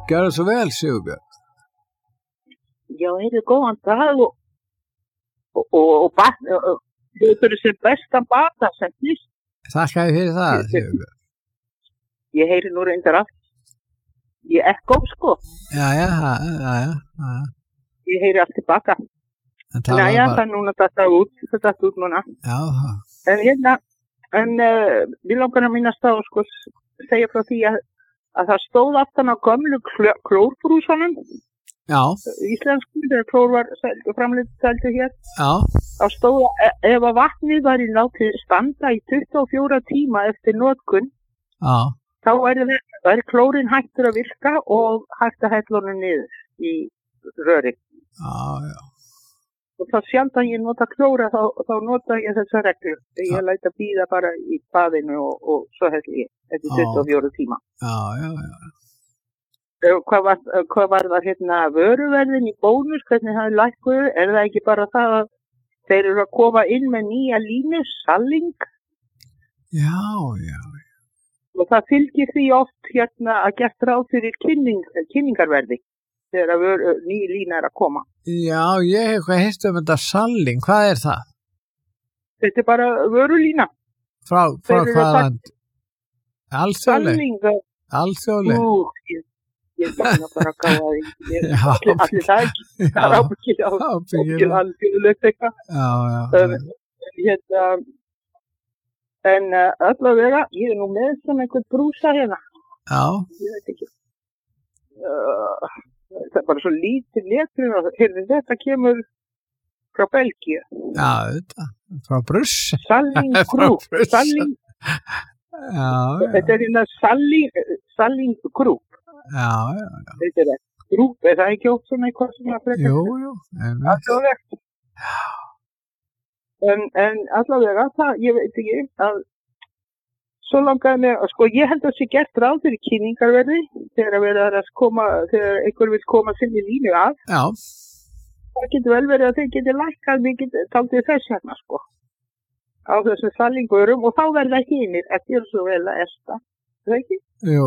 Gjörðu svo vel, Sigurbjörg. Já, góðan dag og þau fyrir sem bestan bata sem fyrst. Þakka þér fyrir það, Sigurbjörg. Ég heyri nú reyndar allt. Ég ekko, sko. Já. Ég heyri allt tilbaka. Næja, það er núna þetta út núna. Já. En við langar að minnast á, sko, segja frá því að það stóð aftan á gömlu klórbrúsunum. Já. Íslensku, þegar klór var framleitt hér. Já. Þá stóð ef að vatnið var í látið standa í 24 tíma eftir notkun. Já. Þá væri klórin hættur að virka og hægt að hella honum niður í röri. Já. Og þá sjaldan ég nota klóra þá nota ég þessa reglu. Ég læt að bíða bara í baðinu og svo helli ég eftir 24 tíma. Já. Hvað var það hérna vöruverðin í bónus, hvernig það lækkuðu? Er það ekki bara það að þeir eru að koma inn með nýja línu, Salling? Já. Og það fylgir því oft hérna að gert ráð fyrir kynningarverði þegar ný lína er að koma. Já, ég hef eitthvað heyrt þetta Salling, hvað er það? Þetta er bara vörulína. Frá hvað land? Salling. Alþjóðleg? Ég bara að gáða því. Allir það ekki. Það er ábyggilega alþjóðlegt eitthvað. Já. En allavega, ég er nú með svona einhvern brúsa hérna. Já. Ég veit ekki. Það er bara svo lítið letur. Þetta kemur frá Belgíu. Já, þetta. Frá Brussel. Salling Group. Salling. Já. Þetta er hérna Salling Group. Já. Þetta er það. Group, er það ekki ótt svona eitthvað sem að frekar? Jú. Allavega. En allavega, ég veit ekki að svo langaði mig, sko ég held að það sé gert ráð fyrir kynningarverði þegar einhver vil koma sinni línu af. Já. Það getur vel verið að þeir getur lækkað mikið taldið þess hérna, sko. Á þessum Sallingurum og þá verða hinir eftir svo vel að esta. Það ekki? Jú.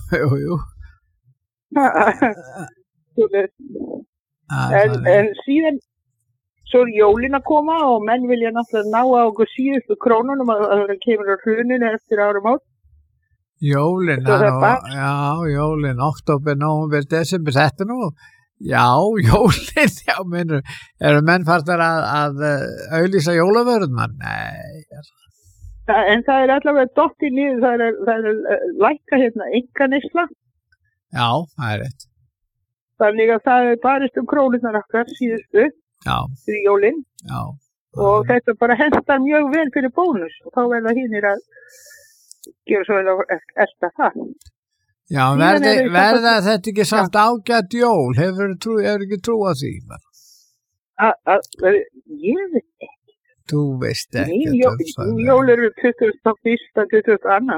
En síðan svo er jólin að koma og menn vilja náttúrulega ná á okkur síðustu krónunum að það kemur á hruninu eftir árum átt. Jólin, jólin, október, nóvember, desember, þetta nú. Já, jólin, minnur. Eru menn farnir að auglýsa jólavörðunar? Nei. En það er allavega dottið niður, það er lækka hérna einkaneysla. Já, það er rétt. Þannig að það er barist krónunar okkar síðustu. Já. Fyrir jólin. Já. Og þetta bara hentar mjög vel fyrir bónus og þá verða hinir að gera svo vel að elta það. Já, verða þetta ekki samt ágætt jól? Hefur ekki trú á því? Ég veit ekki. Þú veist ekki. Jól eru 21. 22.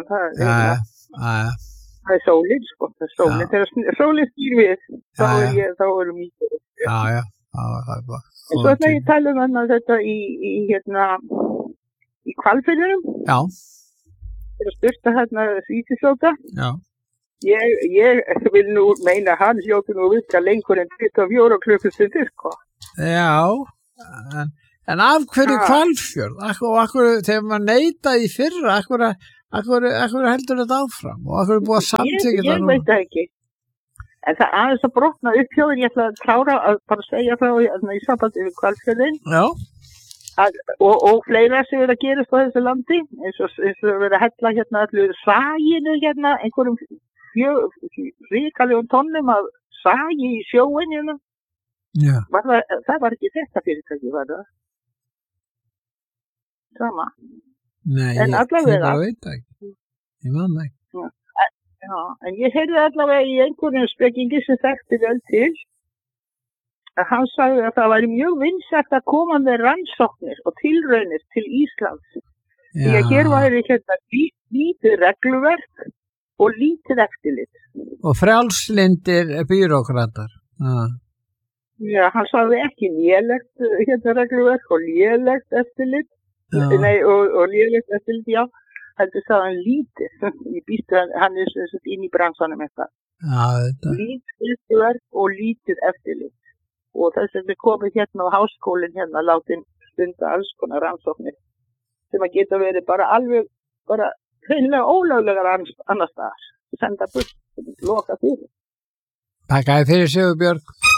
Það er sólinn, sko. Það er sólinn. Þegar sólinn stýr við, þá erum við. Já. Það er bara. En svo ætla ég að tala þetta í Hvalfirðinum. Já. Þeir að styrta hérna Svítisjóta. Já. Ég vil nú meina hann hljóti nú virka lengur en 24 klukkustundir, sko. Já. En af hverju Hvalfjörð? Þegar maður neitaði í fyrra, af hverju heldur þetta áfram? Og af hverju búið að samþykkja það nú? Ég veit það ekki. En það aðeins að brotna uppjóðin, ég ætla að klára að bara segja frá í sambandi við Hvalfjörðin. Já. Og fleira sem verið að gerast á þessu landi, eins og verið að hella hérna allir sæinu hérna, einhverjum ríkalegum tonnum af sæi í sjóin hérna. Já. Það var ekki þetta fyrirtæki, var það? Sama. Nei, en allavega. Ég veit ekki. Ég man ekki. Já, en ég heyrði allavega í einhverjum spekingi sem þekkti vel til að hann sagði að það væri mjög vinsælt að koma með rannsóknir og tilraunir til Íslands. Því að hér væri hérna lítið regluverk og lítið eftirlit. Og frjálslindir bírókratar. Já, hann sagði ekki lélegt regluverk og lélegt eftirlit. Nei, og lélegt eftirlit, já. heldur það hann lítið. Ég býstu hann inn í bransanum eitthvað. Já, þetta. Lítið verk og lítið eftirlit. Og þess að við komum hérna á háskólinn hérna látin stunda alls konar rannsóknir sem að geta verið bara alveg, bara hreinlega ólöglegar annars staðar. Senda burt, loka fyrir. Takk fyrir Sigurbjörg.